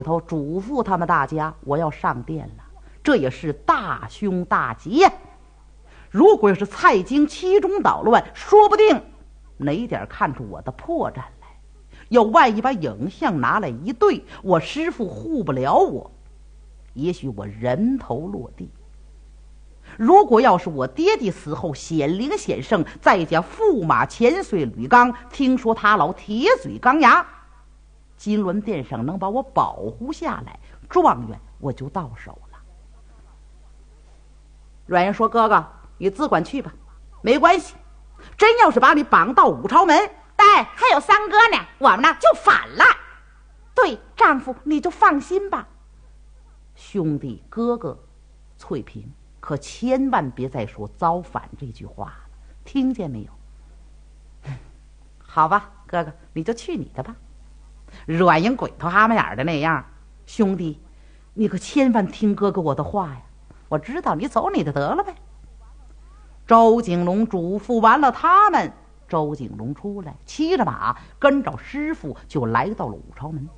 头嘱咐他们大家，我要上殿了，这也是大凶大吉呀。如果要是蔡京其中捣乱，说不定哪点看出我的破绽来，要万一把影像拿来一对，我师父护不了我，也许我人头落地。如果要是我爹爹死后显灵显圣，再加驸马千岁吕刚，听说他老铁嘴钢牙，金銮殿上能把我保护下来，状元我就到手了。阮英说：“哥哥，你自管去吧，没关系。真要是把你绑到武朝门， 哎，还有三哥呢，我们呢就反了。对，丈夫你就放心吧。 兄弟哥哥，翠萍，可千万别再说造反这句话了，听见没有？好吧，哥哥，你就去你的吧。阮英鬼头蛤蟆眼的那样，兄弟，你可千万听哥哥我的话呀。我知道，你走你的得了呗。”周景龙嘱咐完了他们，周景龙出来，骑着马跟着师傅就来到了武朝门。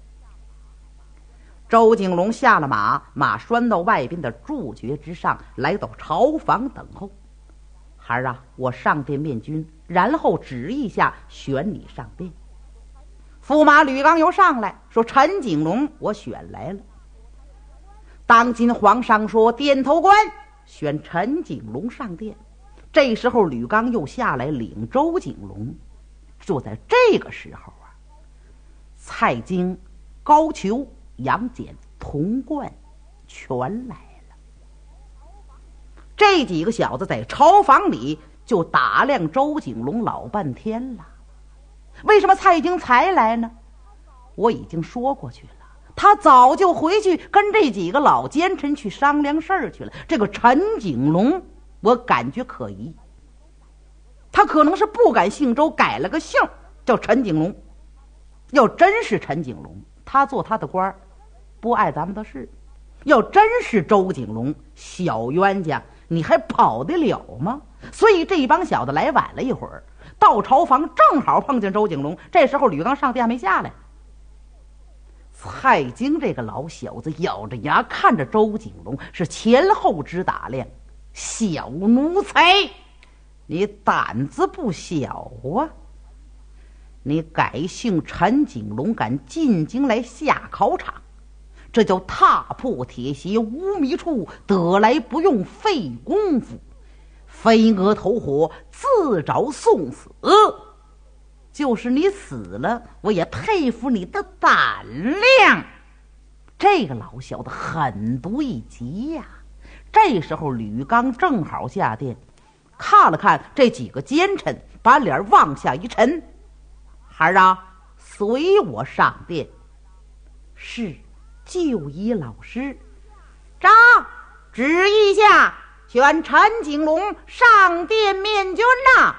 周景龙下了马，马拴到外边的柱穴之上，来到朝房等候。孩儿啊，我上殿面君，然后旨意下选你上殿。驸马吕刚又上来说：“陈景龙我选来了。”当今皇上说殿头官选陈景龙上殿，这时候吕刚又下来领周景龙。就在这个时候啊，蔡京、高俅、杨戬、童贯全来了。这几个小子在朝房里就打量周景龙老半天了。为什么蔡京才来呢？我已经说过去了，他早就回去跟这几个老奸臣去商量事儿去了。这个陈景龙我感觉可疑，他可能是不敢姓周，改了个姓叫陈景龙。要真是陈景龙，他做他的官不碍咱们的事；要真是周景龙，小冤家你还跑得了吗？所以这帮小子来晚了一会儿，到朝房正好碰见周景龙。这时候吕刚上殿还没下来。蔡京这个老小子咬着牙看着周景龙，是前后直打量。小奴才，你胆子不小啊！你改姓陈景龙，敢进京来下考场，这叫踏破铁鞋无觅处，得来不用费功夫，飞蛾投火，自找送死。就是你死了，我也佩服你的胆量。这个老小子狠毒一极呀！这时候吕刚正好下殿，看了看这几个奸臣，把脸往下一沉：“孩儿啊，随我上殿。”是，就依老师。 张，旨意下选陈景龙上殿面君呐。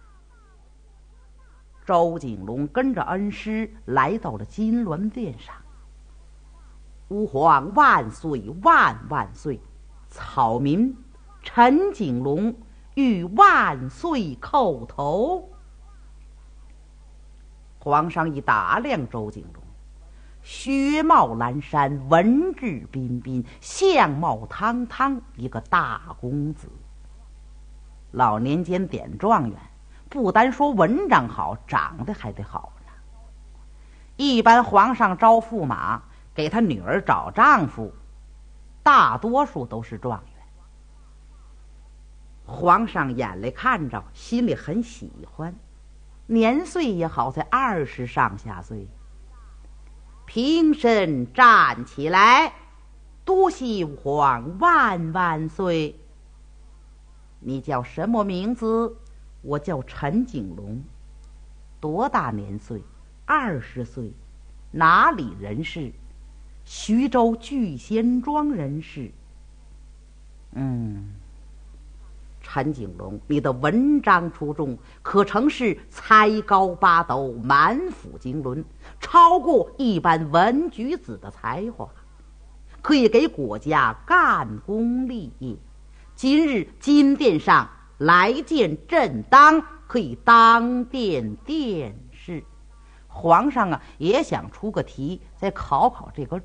周景龙跟着恩师来到了金銮殿上。吾皇万岁万万岁！草民陈景龙欲万岁叩头。皇上一打量周景龙，靴帽蓝衫，文质彬彬，相貌堂堂，一个大公子。老年间点状元，不单说文章好，长得还得好呢。一般皇上招驸马，给他女儿找丈夫，大多数都是状元。皇上眼里看着，心里很喜欢，年岁也好在20上下岁。平身站起来，多谢吾皇万万岁。你叫什么名字？我叫陈景龙。多大年岁？20岁。哪里人士？徐州聚贤庄人士。陈景龙，你的文章出众，可称是才高八斗，满腹经纶，超过一般文举子的才华，可以给国家干功立业。今日金殿上来见朕当，可以当殿殿试。 皇上啊也想出个题，再考考这个